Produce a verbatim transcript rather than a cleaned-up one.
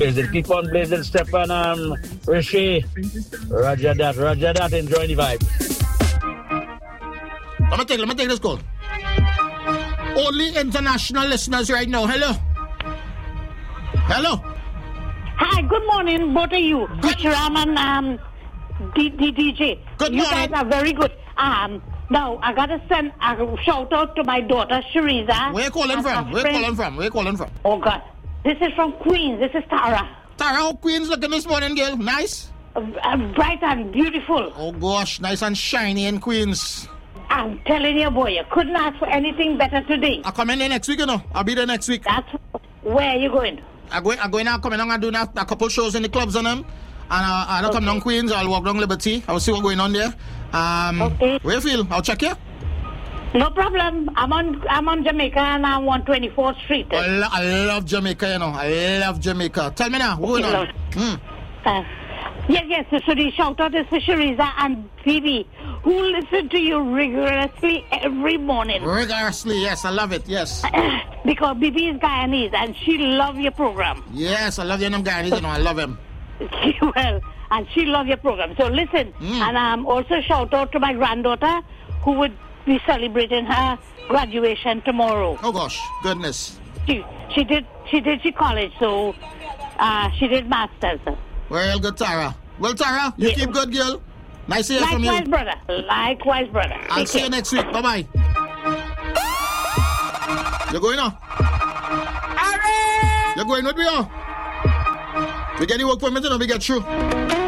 blazing. Keep on blazing, Stefan and Rishi. Roger that, roger that. Enjoy the vibe. Let me take, let me take this call. Only international listeners right now. Hello. Hello. Hi, good morning, both of you. Good. Shram and um, D- D- DJ. Good you morning. guys are very good. Um, now, I got to send a shout out to my daughter, Shariza. Where you calling from? Where you calling from? Where you calling from? Oh, God. This is from Queens. This is Tara. Tara, how Queens looking this morning, girl? Nice? Uh, uh, bright and beautiful. Oh, gosh. Nice and shiny in Queens. I'm telling you, boy, you couldn't ask for anything better today. I'll come in there next week, you know. I'll be there next week. That's where you going? I'm going, I'm going out, coming down and doing a, a couple shows in the clubs and them. And uh, I'll Okay. come down Queens, I'll walk down Liberty. I'll see what's going on there. Um, Okay. Where you feel? I'll check you. No problem. I'm on I'm on Jamaica and I'm on twenty-fourth Street. I, lo- I love Jamaica, you know. I love Jamaica. Tell me now, what's going on? Hmm. Uh, yes, yes. So, so the shout out is for Shariza and Phoebe, who listen to you rigorously every morning. Rigorously, yes, I love it, yes. Because Bibi is Guyanese and she love your program. Yes, I love you, them guys, you know, I love him. Well, and she love your program. So listen, Mm. and um, also shout out to my granddaughter, who would be celebrating her graduation tomorrow. Oh gosh, goodness. She she did she did she college, so uh, she did masters. Well, good, Tara. Well, Tara, you Yeah. keep good, girl. Nice to hear from Likewise, you. brother. Likewise, brother. I'll Take see care. you next week. Bye-bye. You're going on? You're going with me, oh? We get the work permit, and we get through.